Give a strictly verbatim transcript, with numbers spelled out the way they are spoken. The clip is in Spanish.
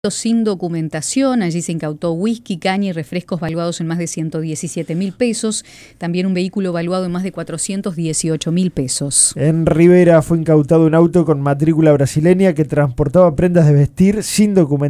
Sin documentación. Allí se incautó whisky, caña y refrescos valuados en más de ciento diecisiete mil pesos. También un vehículo valuado en más de cuatrocientos dieciocho mil pesos. En Rivera fue incautado un auto con matrícula brasileña que transportaba prendas de vestir sin documentación.